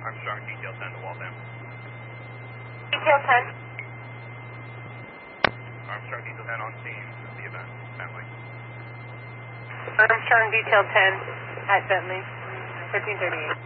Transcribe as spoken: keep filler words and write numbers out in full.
Armstrong, detail ten to Waltham. Detail ten. Armstrong, detail ten on scene of the event. Bentley. Armstrong, detail ten at Bentley, thirteen thirty-eight.